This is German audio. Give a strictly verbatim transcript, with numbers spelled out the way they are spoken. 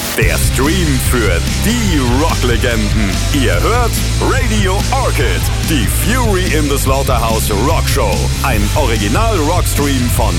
Der Stream für die Rocklegenden. Ihr hört Radio Orchid, die Fury in the Slaughterhouse Rock Show. Ein Original-Rockstream von